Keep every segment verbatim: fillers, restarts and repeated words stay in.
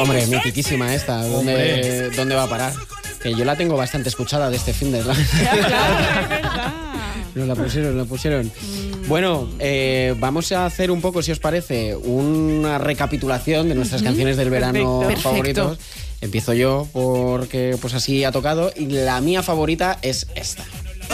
Hombre, mitiquísima esta. ¿Dónde, ¿Dónde va a parar? Que yo la tengo bastante escuchada de este fin de... Claro, es verdad. Nos la pusieron, nos la pusieron. Mm. Bueno, eh, vamos a hacer un poco, si os parece, una recapitulación de nuestras uh-huh. canciones del verano Perfecto. favoritos. Empiezo yo porque pues así ha tocado y la mía favorita es esta.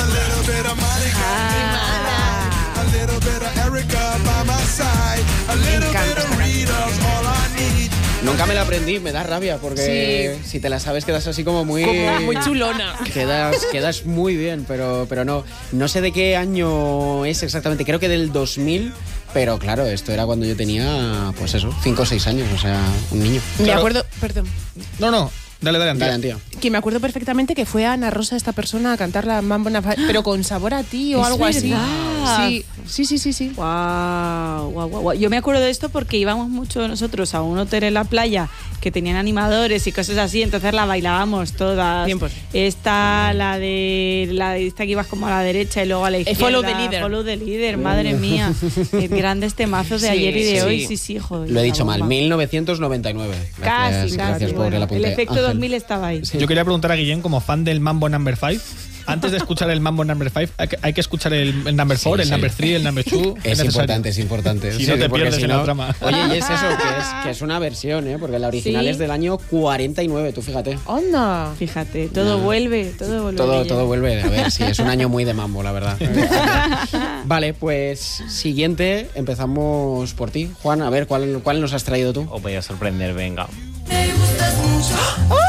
Me encanta esta canción. Nunca me la aprendí, me da rabia porque sí. si te la sabes quedas así como muy... Como muy chulona. Quedas, quedas muy bien, pero, pero no. No sé de qué año es exactamente, creo que del dos mil, pero claro, esto era cuando yo tenía, pues eso, cinco o seis años, o sea, un niño. Me Claro. acuerdo, perdón. No, no, dale, dale, Antía. Dale, Antía. Que me acuerdo perfectamente que fue Ana Rosa esta persona a cantar la Mambo Number Five, pero con sabor a ti o Es algo así. verdad. Sí, sí, sí, sí, sí. Guau, guau, guau, guau. Yo me acuerdo de esto porque íbamos mucho nosotros a un hotel en la playa que tenían animadores y cosas así, entonces la bailábamos todas. Tiempos. Esta, la de la esta que ibas como a la derecha y luego a la izquierda. Follow the leader. Follow the leader, madre mía. Qué grandes temazos de Sí, ayer y de sí. hoy, sí, sí, joder. Lo he la dicho mal, bomba. mil novecientos noventa y nueve. Gracias, Casi, casi. gracias por Bueno, el apunte. el efecto Ángel. dos mil estaba ahí. Yo quería preguntar a Guillén, como fan del Mambo Number Five, antes de escuchar el Mambo Number Five, hay que, hay que escuchar el, el Number Four, Sí, el sí. Number Three, el Number Two. Es importante, es importante. Si no te porque pierdes si en no- la trama. Oye, y es eso, que es, que es una versión, ¿eh? Porque la original Sí. es del año cuarenta y nueve, tú fíjate. Onda. Fíjate, todo No. vuelve, todo vuelve. Todo, Guillem. todo vuelve. A ver, sí, es un año muy de mambo, la verdad. Vale, pues siguiente, empezamos por ti. Juan, a ver, ¿cuál, cuál nos has traído tú? Os voy a sorprender, venga. Me gustas mucho.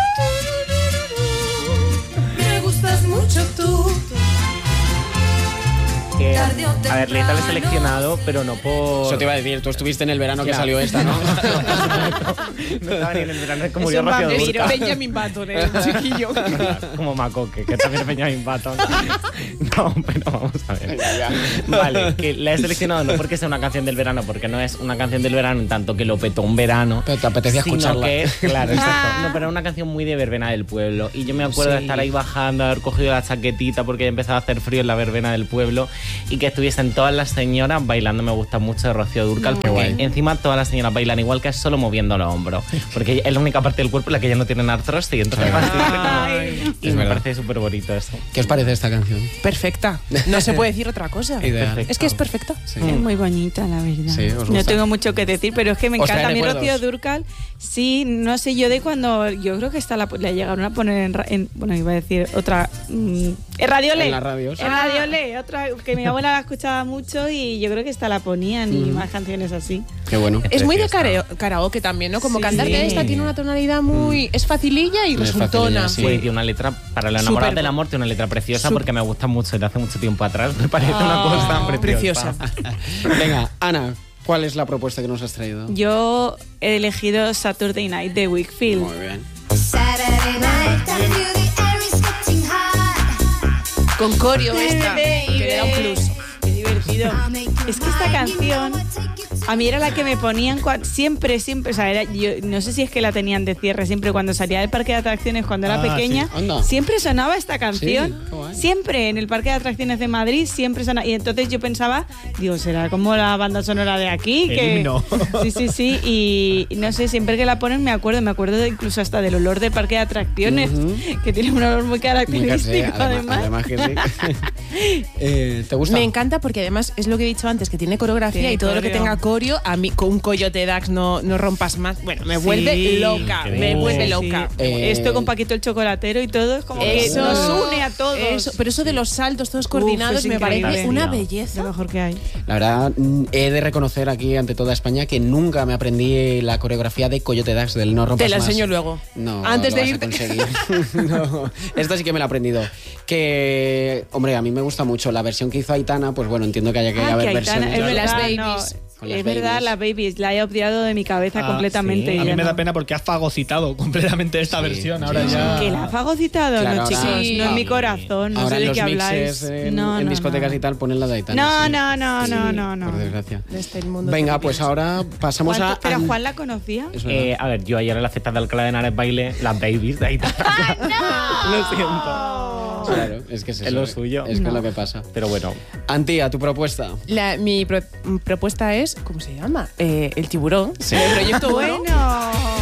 Me gustas mucho tú. Que, Tarde o a ver, Leta le he temprano. seleccionado, pero no por... Eso te iba a decir, tú estuviste en el verano que Ya. salió esta, ¿no? No estaba ni en el verano, es como Es murió un Rocío vampiro. Dúrcal. Benjamin Button, el chiquillo. Como Macoque, que también es Benjamin Button. No, pero vamos a ver. Vale, que la he seleccionado no porque sea una canción del verano, porque no es una canción del verano en tanto que lo petó un verano. Pero te apetecía sino escucharla. que, claro, exacto. No, pero era una canción muy de verbena del pueblo. Y yo me acuerdo de Sí. estar ahí bajando, haber cogido la chaquetita porque ya empezaba a hacer frío en la verbena del pueblo y que estuviesen todas las señoras bailando. Me gusta mucho de Rocío Dúrcal porque guay. encima todas las señoras bailan igual, que es solo moviendo los hombros. Porque es la única parte del cuerpo en la que ya no tienen artrosis y entonces Ay. y Es me verdad. parece súper bonito eso. ¿Qué os parece esta canción? Perfecta. No se puede decir otra cosa. Ideal. Perfecto. Es que es perfecta. Sí. Es muy bonita, la verdad. Sí, ¿os no gusta? tengo mucho que decir, pero es que me ¿Os encanta. trae A mí recuerdos? Rocío Dúrcal, sí, no sé, yo de cuando... Yo creo que esta la, la llegaron a poner en, ra- en... Bueno, iba a decir otra... Mm, en Radiole. En las radios. En Radiole, otra que mi abuela la escuchaba mucho y yo creo que esta la ponían y más canciones así. Qué bueno. Es muy de fiesta. karao- karaoke también, ¿no? Como Sí, cantar que sí. esta tiene una tonalidad muy... Es facililla y Es resultona. facililla, sí. Pues tiene una letra, para la enamorada Súper- del amor, tiene una letra preciosa Súper- porque me gusta mucho desde hace mucho tiempo atrás. Me parece una Ah, cosa preciosa. preciosa. Venga, Ana, ¿cuál es la propuesta que nos has traído? Yo he elegido Saturday Night de Wakefield. Muy bien. Saturday night, I feel the air is getting hot. Con coreo esta, que le da un plus. Qué divertido. I'll make you Es que esta mine, canción you know I take it to a mí era la que me ponían cua- siempre, siempre, o sea, era, yo no sé si es que la tenían de cierre, siempre cuando salía del parque de atracciones cuando era Ah, pequeña, sí. Anda. siempre sonaba esta canción, Sí, qué guay. siempre en el parque de atracciones de Madrid, siempre sonaba, y entonces yo pensaba, digo, será como la banda sonora de aquí, El que himno. sí, sí, sí, y, y no sé, siempre que la ponen me acuerdo, me acuerdo de incluso hasta del olor del parque de atracciones, Ujú. que tiene un olor muy Muy característico, casé, además, además. además que sí. Eh, ¿Te gusta? Me encanta porque además es lo que he dicho antes, que tiene coreografía Tiene y todo lo que coreo. tenga coreo, a mí con un Coyote Dax no, no rompas más. Bueno, me Sí, vuelve loca, me increíble. vuelve Sí, loca. sí. Eh, Esto con Paquito el chocolatero y todo es como que Eso nos une a todos. Eso, pero eso de los saltos todos coordinados es me parece increíble. una Lo belleza. mejor que hay. La verdad, mm, he de reconocer aquí ante toda España que nunca me aprendí la coreografía de Coyote Dax del No Rompas Te la Más. enseño luego. No, Antes lo de vas a irte. conseguir. No, esta sí que me la he aprendido. Que, hombre, a mí me gusta mucho la versión que hizo Aitana, pues bueno, entiendo que haya que Ah, haber que Aitana, versiones. es Las verdad, babies. no, Con las es verdad, babies. las babies, la he obviado de mi cabeza Ah, completamente. sí. y A mí ya me no. da pena porque has fagocitado completamente esta Sí, versión. sí, Ahora sí. ya. Que la ha fagocitado, Claro, no, ahora- chicos, Sí. no en mi corazón, no Ahora sé en de los qué mixes, habláis. en, no, en no, discotecas no. y tal, ponen la de Aitana. No, sí. no, no, Sí, no, no, no. Por desgracia. De este mundo Venga, que pues vives. ahora pasamos ¿Cuánto- a... Pero Juan la conocía. Es verdad. Eh, a ver, yo ayer en la fiesta de Alcalá de Henares bailé las babies de Aitana. Lo siento. Claro, es que es, Es eso, lo eh. suyo. Es que No. es lo que pasa. Pero bueno, Antía, tu propuesta. La- mi pro- propuesta es, ¿cómo se llama? Eh, el tiburón. El proyecto bueno. Bueno.